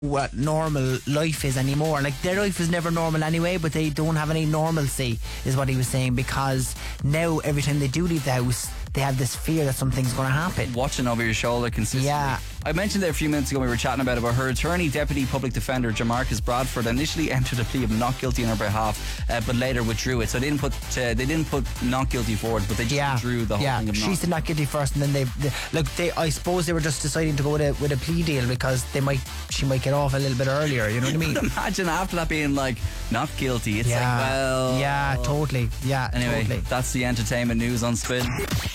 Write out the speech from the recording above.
what normal life is anymore. Like, their life is never normal anyway, but they don't have any normalcy, is what he was saying, because now every time they do leave the house, they have this fear that something's going to happen. Watching over your shoulder consistently. Yeah. I mentioned there a few minutes ago, we were chatting about it, but her attorney, Deputy Public Defender Jamarcus Bradford, initially entered a plea of not guilty on her behalf, but later withdrew it. So they didn't put not guilty forward, but they just withdrew the whole thing of not. She said not guilty first, and then I suppose they were just deciding to go with a plea deal because she might get off a little bit earlier. You know what I mean? Imagine after that being like not guilty. It's like, well, totally. Yeah, anyway, totally. That's the entertainment news on Spin.